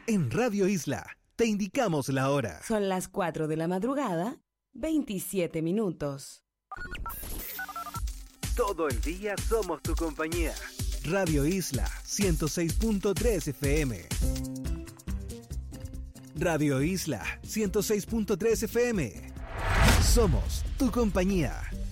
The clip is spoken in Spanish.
En Radio Isla te indicamos la hora. Son las 4 de la madrugada, 27 minutos. Todo el día somos tu compañía. Radio Isla 106.3 FM. Radio Isla 106.3 FM. Somos tu compañía.